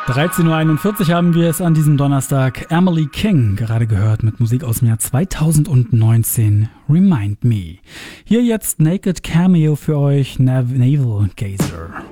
13.41 Uhr haben wir es an diesem Donnerstag. Emily King, gerade gehört mit Musik aus dem Jahr 2019, Remind Me. Hier jetzt Naked Cameo für euch, Navel Gazer.